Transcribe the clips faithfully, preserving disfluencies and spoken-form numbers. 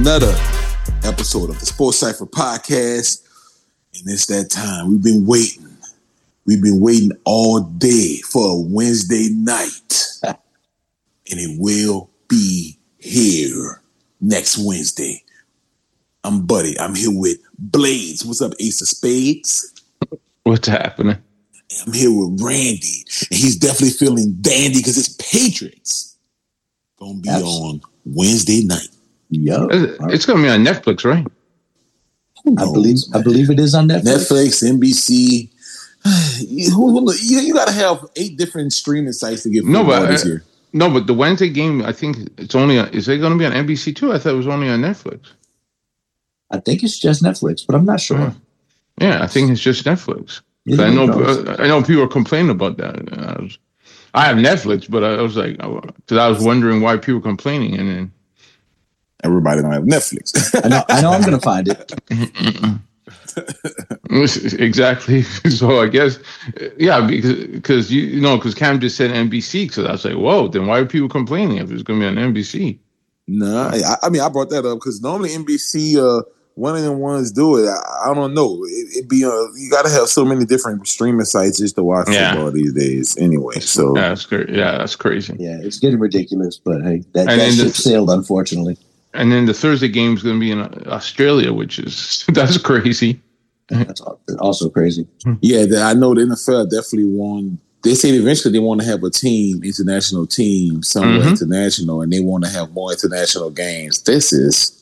another episode of the Sports Cipher Podcast. And it's that time. We've been waiting. We've been waiting all day for a Wednesday night. And it will be here next Wednesday. I'm Buddy. I'm here with Blades. What's up, Ace of Spades? What's happening? I'm here with Randy. And he's definitely feeling dandy because it's Patriots. Gonna be Absolutely. on Wednesday night. Yep. It's going to be on Netflix, right? I believe I believe it is on Netflix. Netflix, N B C. you you, you got to have eight different streaming sites to get no, but this year. No, but the Wednesday game, I think it's only on, is it going to be on N B C too? I thought it was only on Netflix. I think it's just Netflix, but I'm not sure. Yeah, yeah I think it's just Netflix. Yeah, I know uh, I know people are complaining about that. I, was, I have Netflix, but I was like, because I was wondering why people were complaining, and then everybody don't have Netflix. I know. I know. I'm going to find it. Exactly. So I guess, yeah, because because you, you know, because Cam just said N B C, so I was like, whoa, then why are people complaining if it's going to be on N B C? No, nah, I, I mean I brought that up because normally N B C, uh, one of them ones do it. I, I don't know. It, it be uh, you got to have so many different streaming sites just to watch yeah. football these days. Anyway, so yeah, that's cra- yeah, that's crazy. Yeah, it's getting ridiculous, but hey, that, that ship the, sailed, unfortunately. And then the Thursday game is going to be in Australia, which is that's crazy. That's also crazy. Yeah, the, I know the N F L definitely want. They say eventually they want to have a team, international team, somewhere mm-hmm. international, and they want to have more international games. This is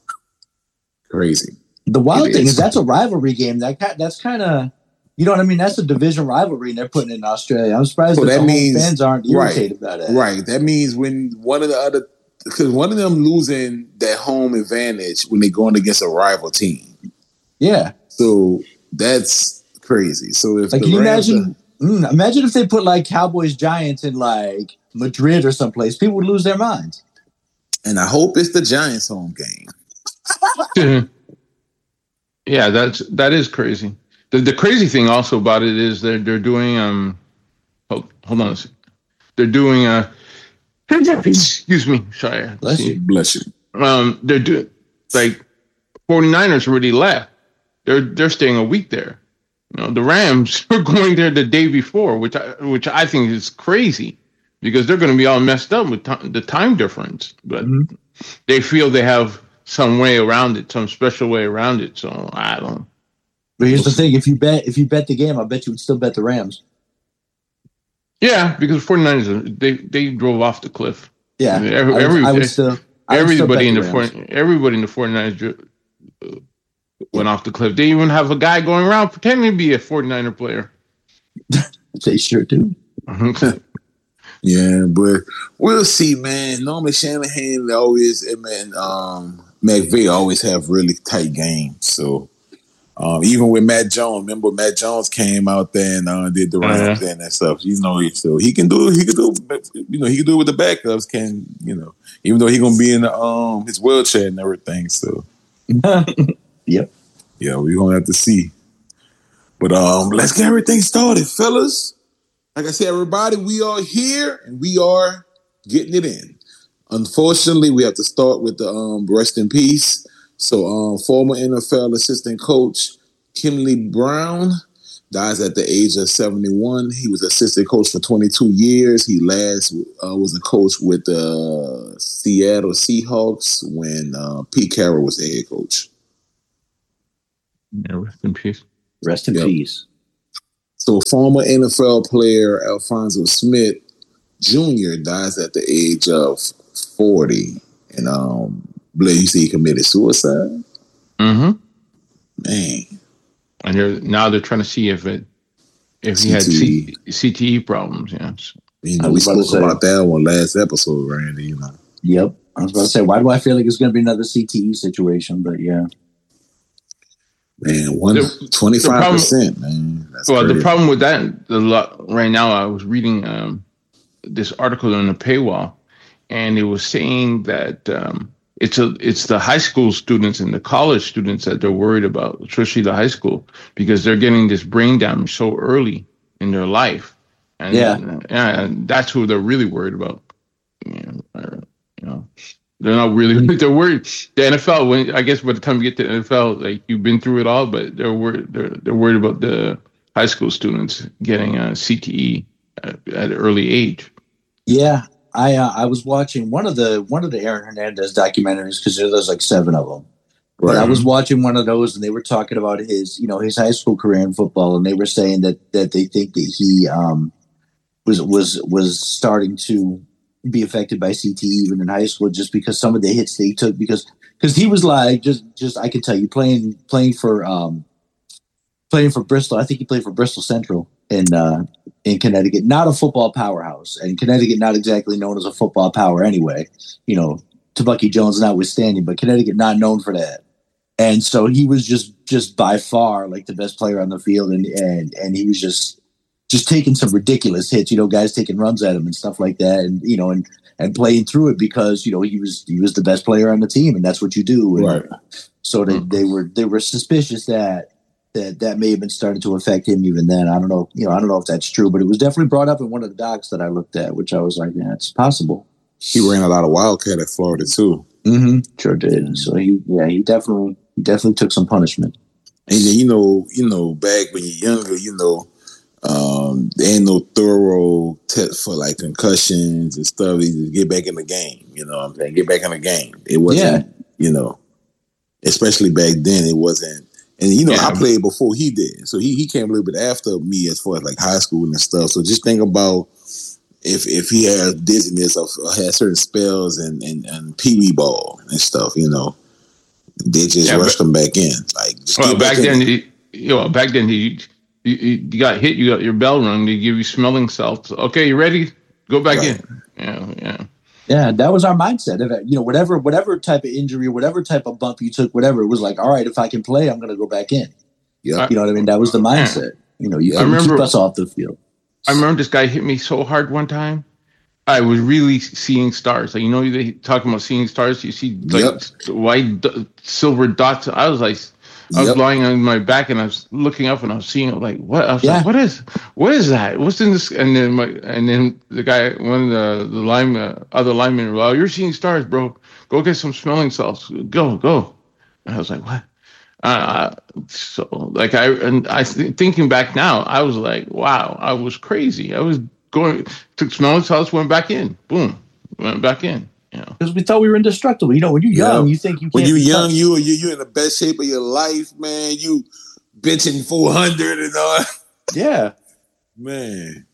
crazy. The wild it thing is. is that's a rivalry game. That that's kind of, you know what I mean. That's a division rivalry, and they're putting it in Australia. I'm surprised so that, that the means, fans aren't irritated right, about it. Right. That means when one of the other, because one of them losing that home advantage when they're going against a rival team. Yeah. So that's crazy. So if like, can you imagine? Are, mm, imagine if they put like Cowboys Giants in like Madrid or someplace. People would lose their minds. And I hope it's the Giants' home game. Yeah, that's that is crazy. The the crazy thing also about it is they're they're doing um. Hold, hold on a second. They're doing a. Excuse me. Sorry. Bless you. Bless you. Um, they're doing like 49ers already left. They're they're staying a week there. You know, the Rams are going there the day before, which I which I think is crazy because they're going to be all messed up with t- the time difference. But mm-hmm. they feel they have some way around it, some special way around it. So I don't. But here's the thing: if you bet if you bet the game, I bet you would still bet the Rams. Yeah, because 49ers they they drove off the cliff. Yeah, every, I would, every, I would still. I would everybody still in the, the everybody in the 49ers. Uh, went off the cliff. They even have a guy going around pretending to be a 49er player. They sure do. Yeah, but we'll see, man. Normally Shanahan always, and man, um, McVay always have really tight games. So um, even with Matt Jones, remember Matt Jones came out there and uh, did the Rams uh-huh. and that stuff. You know, so he can do. He can do. You know, he can do it with the backups. Can you know? Even though he's gonna be in the, um his wheelchair and everything. So. Yep. Yeah, we're gonna have to see. But um, let's get everything started, fellas. Like I said, everybody, we are here and we are getting it in. Unfortunately, we have to start with the um rest in peace. So um, former N F L assistant coach Kimley Brown dies at the age of seventy-one. He was assistant coach for twenty-two years. He last uh, was a coach with the uh, Seattle Seahawks when uh, Pete Carroll was the head coach. Yeah, rest in peace. Rest in yep. peace. So former N F L player Alphonso Smith Junior dies at the age of forty. And um Blair, you say he committed suicide? Mm-hmm. Man. And they're now they're trying to see if it if he C T E. had C- C T E problems, yes. You know, we spoke about, about that one last episode, Randy, you know. Yep. I was about to say, why do I feel like it's gonna be another C T E situation? But yeah. Man, one twenty-five percent, man. That's well, crazy. The problem with that, the right now, I was reading um, this article on the paywall, and it was saying that um, it's a it's the high school students and the college students that they're worried about, especially the high school, because they're getting this brain damage so early in their life, and yeah, and, and that's who they're really worried about. You know, you know. They're not really. They're worried. The N F L. When I guess by the time you get to the N F L, like you've been through it all, but they're worried. They're they're worried about the high school students getting a C T E at, at an early age. Yeah, I uh, I was watching one of the one of the Aaron Hernandez documentaries because there's like seven of them. But right. I was watching one of those, and they were talking about his, you know, his high school career in football, and they were saying that that they think that he um, was was was starting to be affected by C T E even in high school, just because some of the hits that he took. Because because he was like just just I can tell you playing playing for um, playing for Bristol. I think he played for Bristol Central in uh, in Connecticut, not a football powerhouse, and Connecticut not exactly known as a football power anyway. You know, Tubucky Jones notwithstanding, but Connecticut not known for that. And so he was just, just by far like the best player on the field, and, and and he was just just taking some ridiculous hits, you know, guys taking runs at him and stuff like that, and you know, and and playing through it because you know he was he was the best player on the team, and that's what you do. And right. So they, they were they were suspicious that that that may have been starting to affect him even then. I don't know, you know, I don't know if that's true, but it was definitely brought up in one of the docs that I looked at, which I was like, yeah, it's possible. He ran a lot of Wildcat at Florida too. Mm-hmm. Sure did. So he, yeah, he definitely. He definitely took some punishment. And then, you know, you know, back when you're younger, you know, um, there ain't no thorough test for like concussions and stuff. You just get back in the game. You know what I'm saying? Get back in the game. It wasn't, yeah. you know, especially back then, it wasn't. And, you know, yeah. I played before he did. So he, he came a little bit after me as far as like high school and stuff. So just think about if if he had dizziness or had certain spells and, and, and pee-wee ball and stuff, you know. They just yeah, rushed but, him back in. Like just well, back, back then, in. he, you know, back then he, you, you got hit, you got your bell rung, they give you smelling salts. Okay, you ready? Go back right. in. Yeah, yeah, yeah. That was our mindset. If you know, whatever, whatever type of injury, whatever type of bump you took, whatever it was like. All right, if I can play, I'm going to go back in. Yeah, you know what I mean. That was the mindset. You know, you couldn't keep us off the field. I remember this guy hit me so hard one time. I was really seeing stars. Like, you know, they talking about seeing stars. You see like yep. white, d- silver dots. I was like, I was yep. lying on my back and I was looking up and I was seeing like, what? I was yeah. like, what is, what is that? What's in this? And then my, and then the guy, one of the the linemen, uh, other linemen, well, you're seeing stars, bro. Go get some smelling salts. Go, go. And I was like, what? Uh, so like I and I th- thinking back now, I was like, wow, I was crazy. I was. Going took smelling salts, went back in. Boom, went back in. You know, because we thought we were indestructible. You know, when you're young, yeah. you think you can't. When you're young, touched. you you you in the best shape of your life, man. You benching four hundred and all. Yeah, man.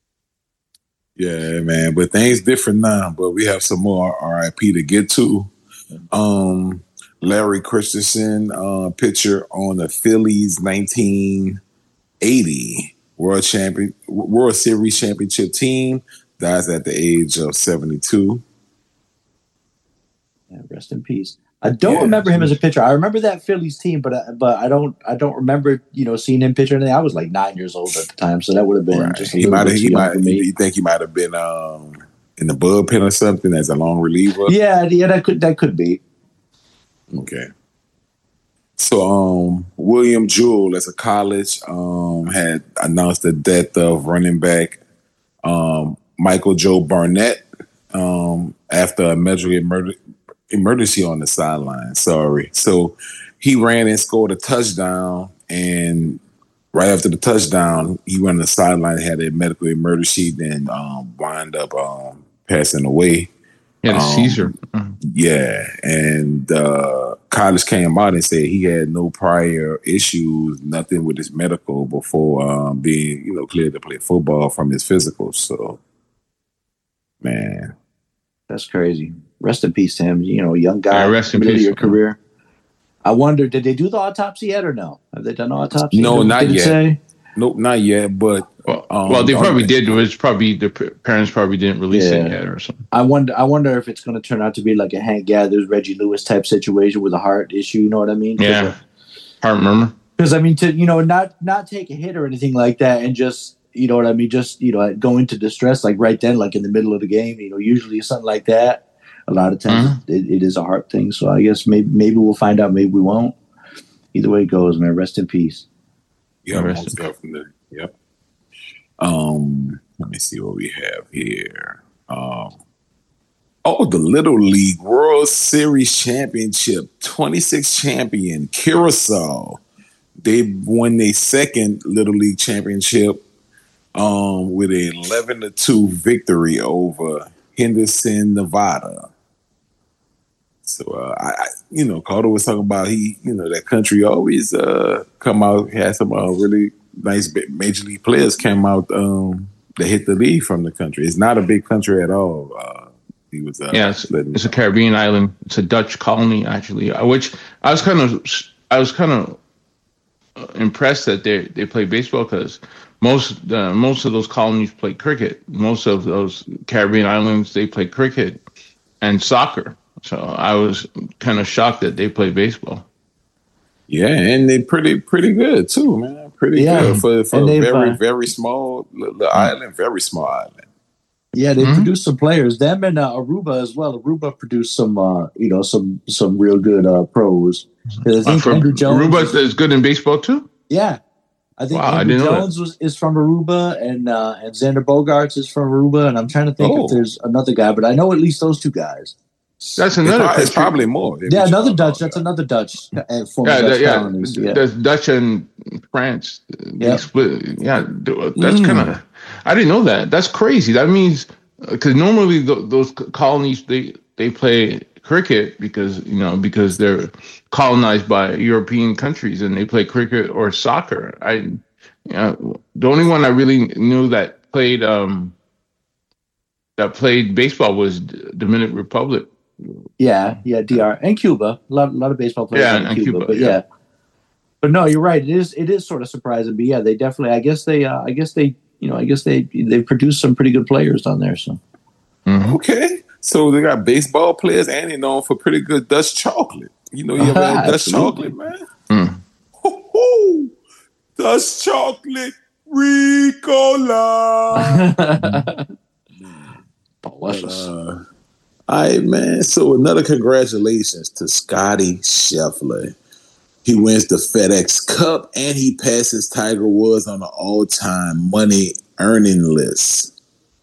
Yeah, man. But things different now. But we have some more R I P to get to. Um, Larry Christensen uh, picture on the Phillies nineteen eighty. World champion, World Series championship team, dies at the age of seventy-two. Yeah, rest in peace. I don't yeah, remember him as a pitcher. I remember that Phillies team, but I, but I don't I don't remember you know seeing him pitch or anything. I was like nine years old at the time, so that would have been right. just a he little might bit he too might young for me. You think he might have been um, in the bullpen or something as a long reliever? Yeah, yeah, that could that could be. Okay. So, um, William Jewell, as a college, um, had announced the death of running back um, Michael Joe Barnett um, after a medical emer- emergency on the sideline. Sorry. So he ran and scored a touchdown, and right after the touchdown, he went on the sideline, had a medical emergency, then um, wound up um, passing away. Yeah, a um, seizure. Yeah, and uh, college came out and said he had no prior issues, nothing with his medical before um, being, you know, cleared to play football from his physical. So, man, that's crazy. Rest in peace to him. You know, young guy, yeah, rest in middle peace. of your career. I wonder, did they do the autopsy yet or no? Have they done the autopsy? No, did, not did yet. Say? Nope, not yet. But well, um, well they probably did. It was probably the parents probably didn't release yeah. it yet or something. I wonder. I wonder if it's going to turn out to be like a Hank Gathers, Reggie Lewis type situation with a heart issue. You know what I mean? Yeah, heart murmur. Because I mean, to you know, not not take a hit or anything like that, and just you know what I mean, just you know, go into distress like right then, like in the middle of the game. You know, usually something like that. A lot of times mm-hmm. it, it is a heart thing. So I guess maybe maybe we'll find out. Maybe we won't. Either way it goes, man. Rest in peace. Yeah, most definitely. Yep. Um, let me see what we have here. Um, Oh, the Little League World Series Championship, twenty-six champion Curacao. They won their second Little League championship um, with an eleven to two victory over Henderson, Nevada. So, uh, I, I, you know, Carter was talking about he, you know, that country always uh, come out, had some uh, really nice major league players came out um, that hit the league from the country. It's not a big country at all. Uh, he was, uh, yeah, it's, it's a Caribbean island. It's a Dutch colony, actually, which I was kind of, I was kind of impressed that they they play baseball because most uh, most of those colonies play cricket. Most of those Caribbean islands they play cricket and soccer. So I was kind of shocked that they play baseball. Yeah, and they're pretty pretty good too, man. Pretty yeah. good for, for a very uh, very small little mm-hmm. island, very small island. Yeah, they mm-hmm. produced some players. Them and uh, Aruba as well. Aruba produced some, uh, you know, some some real good uh, pros. I think uh, Andrew Jones Aruba is good in baseball too. Yeah, I think wow, Andrew I Jones was, is from Aruba, and uh, and Xander Bogaerts is from Aruba, and I'm trying to think oh. if there's another guy, but I know at least those two guys. That's another. It's probably more. Yeah, another Dutch. That's another Dutch. Uh, yeah, Dutch yeah, colonies. Yeah, there's Dutch and France. Yeah, split. Yeah, that's mm. kind of. I didn't know that. That's crazy. That means because normally th- those colonies they they play cricket because you know because they're colonized by European countries and they play cricket or soccer. I, you know, the only one I really knew that played um that played baseball was Dominican Republic. Yeah, yeah, D R and Cuba. A lot, a lot of baseball players yeah, in and Cuba, Cuba, but yeah. yeah. But no, you're right. It is it is sort of surprising, but yeah, they definitely. I guess they. Uh, I guess they. You know, I guess they they produced some pretty good players down there. So mm-hmm. okay, so they got baseball players, and they're known for pretty good Dutch chocolate. You know, you ever had Dutch chocolate, man? Mm. Ho-ho! Dutch chocolate, Ricola. But, uh, all right, man. So another congratulations to Scotty Scheffler. He wins the FedEx Cup and he passes Tiger Woods on the all-time money earning list.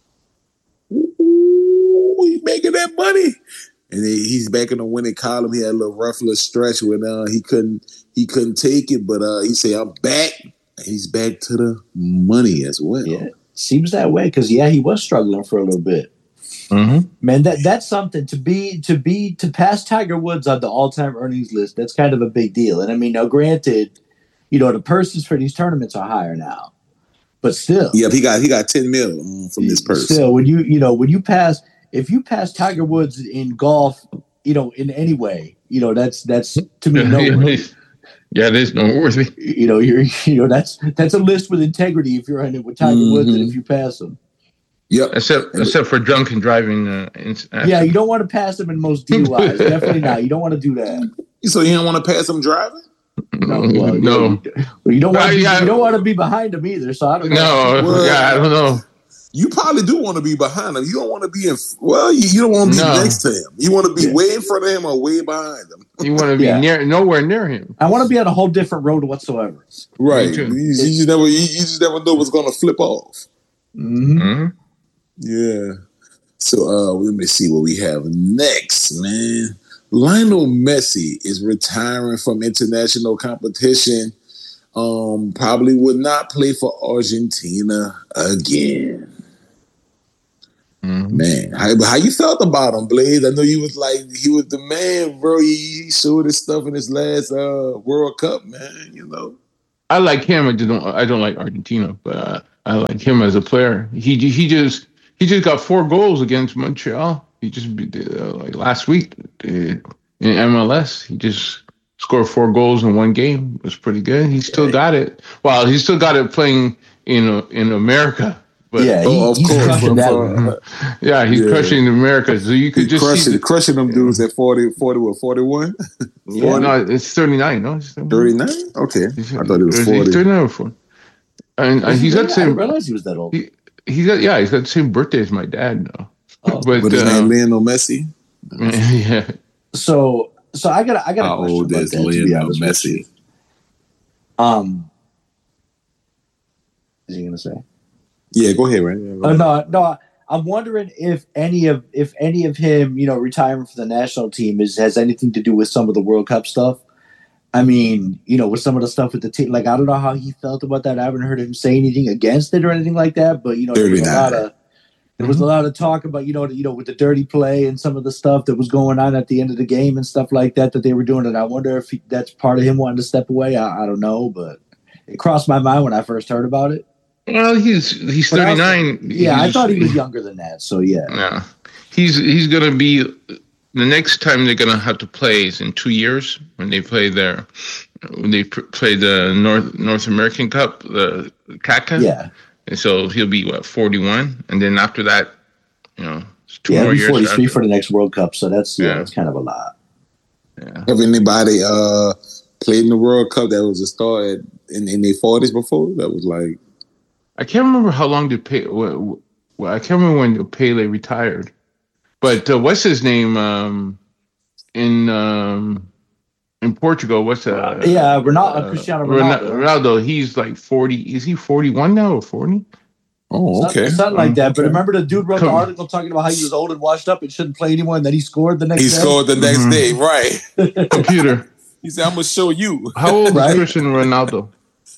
Ooh, he making that money, and he, he's back in the winning column. He had a little rough little stretch when uh, he couldn't he couldn't take it, but uh, he said, "I'm back." He's back to the money as well. Yeah, seems that way because yeah, he was struggling for a little bit. Mm-hmm. Man, that that's something to be to be to pass Tiger Woods on the all-time earnings list. That's kind of a big deal. And I mean, now granted, you know the purses for these tournaments are higher now, but still, yeah, he got he got ten mil um, from this purse. Still, when you you know when you pass, if you pass Tiger Woods in golf, you know in any way, you know that's that's to me noteworthy. Yeah, it is noteworthy. You know, you're you know that's that's a list with integrity if you're in it with Tiger mm-hmm. Woods and if you pass him. Yep. Except except for drunken driving. Uh, in, yeah, you don't want to pass him in most D U Is. Definitely not. You don't want to do that. So you don't want to pass him driving? No. Well, no. You, well, you don't want. Uh, to, yeah. You don't want to be behind him either. So I don't know. No. Well, yeah, I don't know. You probably do want to be behind him. You don't want to be in. Well, you, you don't want to be no. next to him. You want to be yeah. way in front of him or way behind him. You want to be yeah. near, nowhere near him. I want to be on a whole different road whatsoever. Right. You, you, just never. You, you just never know what's going to flip off. Mm-hmm. Mm-hmm. Yeah. So uh, let me see what we have next, man. Lionel Messi is retiring from international competition. Um, probably would not play for Argentina again. Mm-hmm. Man, how, how you felt about him, Blaze? I know you was like he was the man, bro. He, he showed his stuff in his last uh, World Cup, man. You know, I like him. I don't. I don't like Argentina, but uh, I like him as a player. He he just. He just got four goals against Montreal. He just uh, like last week uh, in M L S. He just scored four goals in one game. It was pretty good. He still got it. Well, he still got it playing in uh, in America. But, yeah, he, oh, of he's course. crushing that uh, yeah, he's yeah. crushing America. So you could he's just crushing, see the, crushing them dudes at forty, forty, what, forty-one? Yeah, no, it's thirty-nine. No, thirty-nine. Okay, I thought it was forty. thirty-nine or forty. And, and he's got the same. I didn't realize he was that old. He, He's got yeah, he's got the same birthday as my dad now. Oh, but his uh, name Lionel Messi. Yeah. So so I got I got a How question old about is that, Lionel Messi? Um, is he gonna say? Yeah, go ahead, right? Yeah, go uh, ahead. no, no. I'm wondering if any of if any of him, you know, retiring from the national team is has anything to do with some of the World Cup stuff. I mean, you know, with some of the stuff with the team, like I don't know how he felt about that. I haven't heard him say anything against it or anything like that. But you know, there was a lot of there was a lot of talk about you know, you know, with the dirty play and some of the stuff that was going on at the end of the game and stuff like that that they were doing. And I wonder if he, that's part of him wanting to step away. I, I don't know, but it crossed my mind when I first heard about it. Well, he's he's thirty-nine. Yeah, he's, I thought he was younger than that. So yeah, yeah, he's he's gonna be. The next time they're gonna have to play is in two years when they play their when they pr- play the North North American Cup, the C A C A. Yeah, and so he'll be what forty-one, and then after that, you know, two yeah, more years. forty-three for the next World Cup. So that's yeah, yeah, that's kind of a lot. Yeah. Have anybody uh, played in the World Cup that was a star at, in in their forties before? That was like. I can't remember how long did Pele. Well, I can't remember when Pele retired, but uh, what's his name um, in um, in Portugal? What's uh, yeah, Ronaldo, uh, Cristiano Ronaldo. Ronaldo. He's like forty. Is he forty-one now or forty? Oh, okay, something, something like that. But remember, the dude wrote the article talking about how he was old and washed up and shouldn't play anymore, and then he scored the next. He day. scored the next mm-hmm. day, right? Computer. He said, "I'm gonna show you." How old right? is Cristiano Ronaldo?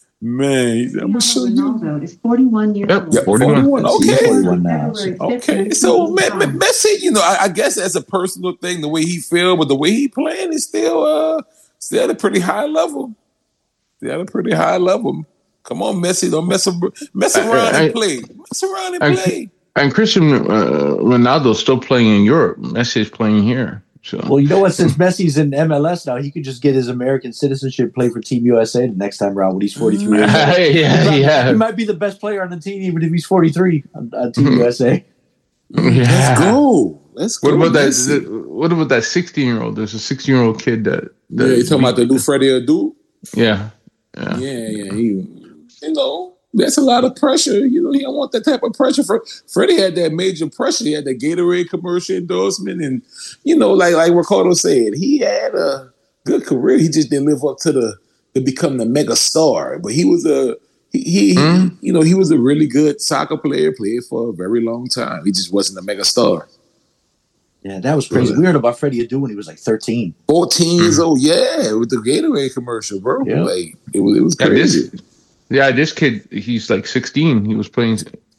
Man, I'm gonna show Ronaldo you. is forty-one years yep, old. Yep, forty-one. forty-one. Okay. forty-one now. Okay. So Messi, you know, I, I guess that's a personal thing, the way he feel, but the way he playing is still uh still at a pretty high level. Still at a pretty high level. Come on, Messi, don't mess, mess around I, and play. Mess around and I, play. And Cristiano uh, Ronaldo's still playing in Europe. Messi is playing here. So. Well, you know what? Since Messi's in M L S now, he could just get his American citizenship, play for Team U S A the next time around when he's forty-three. years old. yeah, he, yeah. he might be the best player on the team, even if he's forty-three on, on Team U S A. Yeah. Let's go. Let's go. What about Messi. that? The, what about that sixteen-year-old? There's a sixteen-year-old kid that. that yeah, you talking about the new Freddie Adu? Yeah. Yeah, yeah. yeah. He, you know, that's a lot of pressure. You know, he don't want that type of pressure. For Freddie had that major pressure. He had that Gatorade commercial endorsement, and you know, like like Ricardo said, he had a good career. He just didn't live up to the to become the mega star. But he was a he, he, mm. he you know he was a really good soccer player. Played for a very long time. He just wasn't a mega star. Yeah, that was crazy. We heard about Freddie Adu when he was like thirteen. fourteen mm. years old, yeah, with the Gatorade commercial, bro. Yep. Like it was, it was crazy. Yeah, this, yeah, this kid, he's like sixteen. He was playing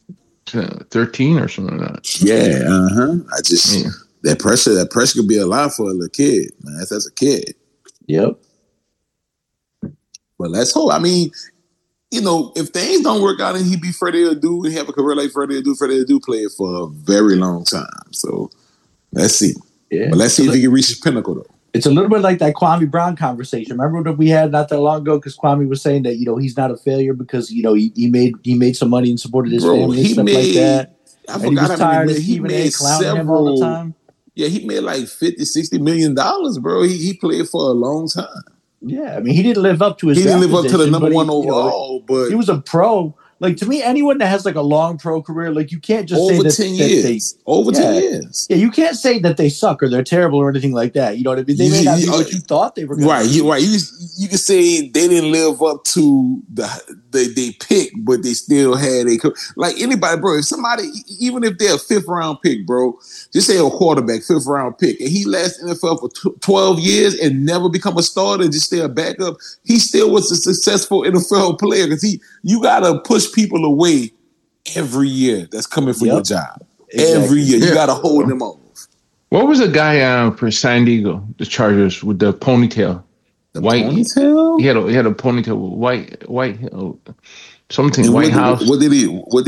thirteen or something like that. Yeah, uh huh. I just yeah. that pressure, that pressure could be a lot for a little kid, man. That's as a kid. Yep. But let's hope. I mean, you know, if things don't work out and he be Freddie Adu and have a career like Freddie Adu, Freddie Adu played for a very long time. So let's see. Yeah. But let's see if he can reach his pinnacle, though. It's a little bit like that Kwame Brown conversation. Remember that we had not that long ago, because Kwame was saying that, you know, he's not a failure because, you know, he, he made he made some money and supported his Bro, family and stuff made, like that. I and forgot he was tired of Stephen A. clowning several, him all the time. Yeah, he made like fifty, sixty million dollars, bro. He he played for a long time. Yeah, I mean, he didn't live up to his He didn't live up to the number he, one overall, you know, but he was a pro. Like, to me, anyone that has like a long pro career, like you can't just over say ten that, years. That they, over yeah, ten years. Yeah, you can't say that they suck or they're terrible or anything like that. You know what I mean? They may not be what you thought they were going right, to be. You, right. You you can say they didn't live up to the they they pick, but they still had a like anybody, bro. If somebody, even if they're a fifth round pick, bro, just say a quarterback, fifth round pick, and he lasted in the N F L for twelve years and never become a starter, and just stay a backup, he still was a successful N F L player because he you gotta push people away every year that's coming for yep. your job. Exactly. Every year. You yeah. got to hold them off. What was the guy uh, for San Diego, the Chargers, with the ponytail? The white ponytail? He had a, he had a ponytail with white, white, uh, something, and White what House. Did, what did he, what